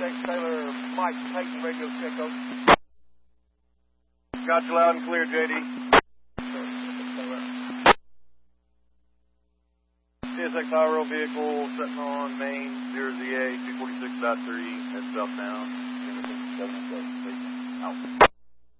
Sailor Mike Titan radio check out. Got you loud and clear, JD. CSX High vehicle setting on main 0ZA 246.3 and southbound. Out.